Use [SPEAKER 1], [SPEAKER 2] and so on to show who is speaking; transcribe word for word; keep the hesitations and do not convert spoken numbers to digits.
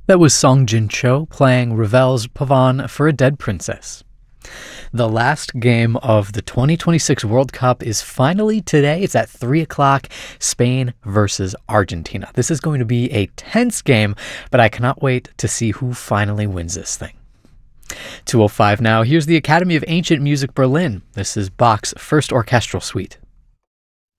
[SPEAKER 1] That was Song Jin Cho playing Ravel's Pavan for a Dead Princess. The last game of the twenty twenty-six World Cup is finally today. It's at three o'clock, Spain versus Argentina. This is going to be a tense game, but I cannot wait to see who finally wins this thing. two oh five now. Here's the Academy of Ancient Music Berlin. This is Bach's First Orchestral Suite.